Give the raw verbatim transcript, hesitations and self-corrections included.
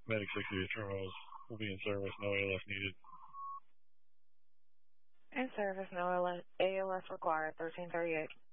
Medic sixty-eight terminals will be in service, no A L S needed. In service, no A L S required, thirteen thirty-eight.